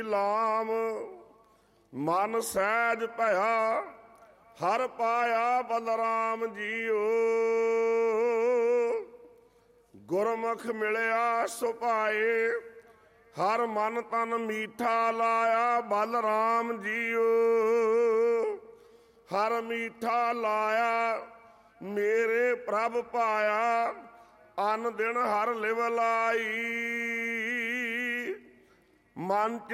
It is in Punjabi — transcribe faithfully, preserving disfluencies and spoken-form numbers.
ਲਾਮ ਮਨ ਸਹਿਜ ਭਇਆ, ਹਰ ਪਾਇਆ ਬਲਰਾਮ ਜੀਓ। ਗੁਰਮੁਖ ਮਿਲਿਆ ਸੁਭਾਏ, ਹਰ ਮਨ ਤਨ ਮੀਠਾ ਲਾਇਆ ਬਲਰਾਮ ਜੀਓ। ਹਰ ਮੀਠਾ ਲਾਇਆ ਮੇਰੇ ਪ੍ਰਭ ਪਾਇਆ, ਅਨ ਦਿਨ ਹਰ ਲਿਵ ਲਾਈ। ਮਨ